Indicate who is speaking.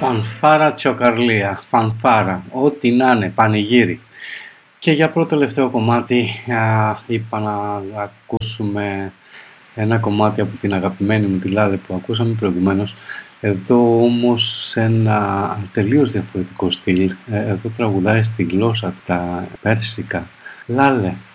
Speaker 1: Φανφάρα τσοκαρλία, φανφάρα, ό,τι να είναι, πανηγύρι. Και για πρώτο τελευταίο κομμάτι είπα να ακούσουμε ένα κομμάτι από την αγαπημένη μου τη Λάλε που ακούσαμε προηγουμένως. Εδώ όμως σε ένα τελείως διαφορετικό στυλ. Εδώ τραγουδάει στη γλώσσα τα πέρσικα. Λάλε.